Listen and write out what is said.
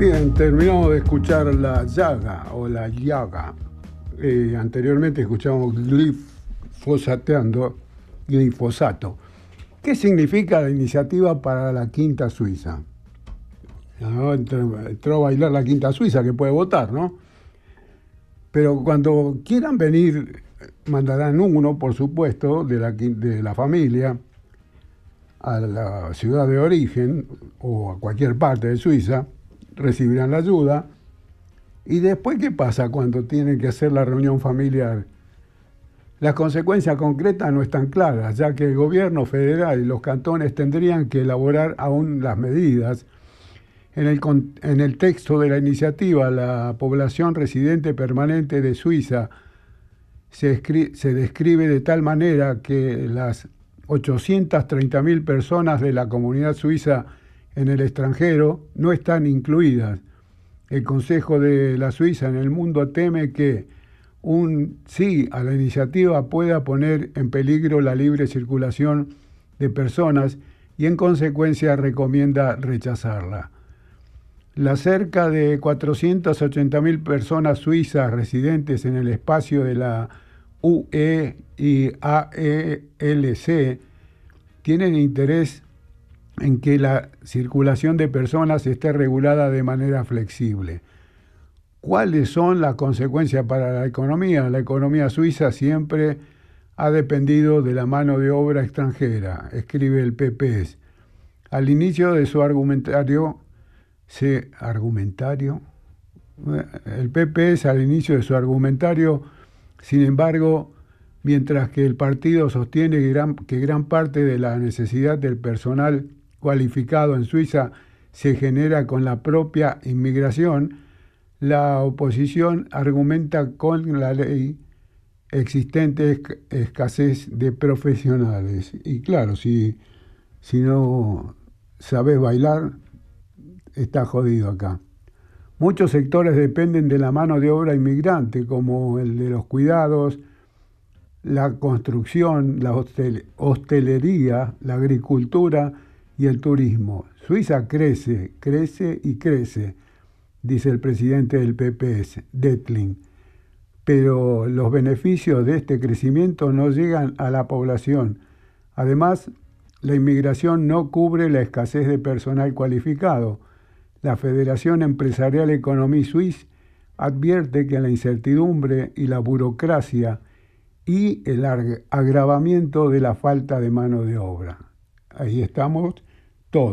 Bien, terminamos de escuchar La Llaga o La Llaga. Anteriormente escuchamos glifosato. ¿Qué significa la iniciativa para la Quinta Suiza? ¿No? Entró a bailar la Quinta Suiza, que puede votar, ¿no? Pero cuando quieran venir, mandarán uno, por supuesto, de la familia a la ciudad de origen o a cualquier parte de Suiza, recibirán la ayuda. ¿Y después qué pasa cuando tienen que hacer la reunión familiar? Las consecuencias concretas no están claras, ya que el gobierno federal y los cantones tendrían que elaborar aún las medidas. En el texto de la iniciativa, la población residente permanente de Suiza se describe de tal manera que las 830.000 personas de la comunidad suiza en el extranjero no están incluidas. El Consejo de la Suiza en el mundo teme que un sí a la iniciativa pueda poner en peligro la libre circulación de personas y en consecuencia recomienda rechazarla. Las cerca de 480.000 personas suizas residentes en el espacio de la UE y AELC tienen interés en que la circulación de personas esté regulada de manera flexible. ¿Cuáles son las consecuencias para la economía? La economía suiza siempre ha dependido de la mano de obra extranjera, escribe el PPS. Al inicio de su argumentario, el PPS al inicio de su argumentario, sin embargo, mientras que el partido sostiene que gran parte de la necesidad del personal cualificado en Suiza se genera con la propia inmigración, la oposición argumenta con la ley existente escasez de profesionales. Y claro, si no sabes bailar, está jodido acá. Muchos sectores dependen de la mano de obra inmigrante, como el de los cuidados, la construcción, la hostelería, la agricultura y el turismo. Suiza crece, crece y crece, dice el presidente del PPS, Detling. Pero los beneficios de este crecimiento no llegan a la población. Además, la inmigración no cubre la escasez de personal cualificado. La Federación Empresarial Economie Suisse advierte que la incertidumbre y la burocracia y el agravamiento de la falta de mano de obra. Ahí estamos